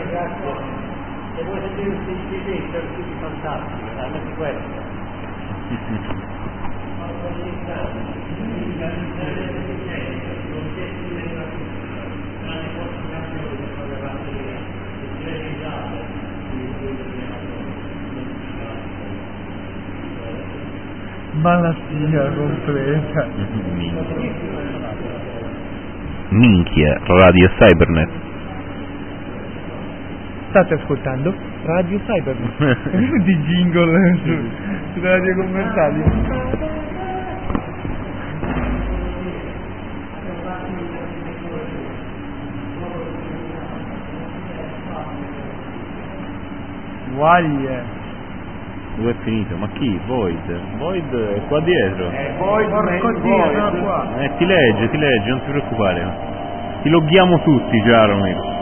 Se vuoi sentire un sentimento, è tutti fantastici, hanno di questo. Malattia completa. Minchia, Radio Cybernet. State ascoltando Radio Cybernet. Di jingle su Radio Commerciali. Guaglie. Dove è finito? Ma chi? Void? Void è qua dietro. Porco Dio, sono qua. Ti legge, non ti preoccupare. Ti loghiamo tutti, Jaromir.